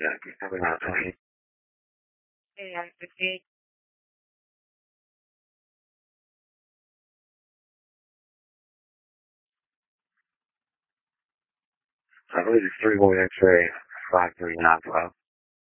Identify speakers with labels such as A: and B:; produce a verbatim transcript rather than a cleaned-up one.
A: Yankee, number nine twenty.
B: Hey, I'm fifty-eight.
A: I believe it's three one X-ray five three nine five.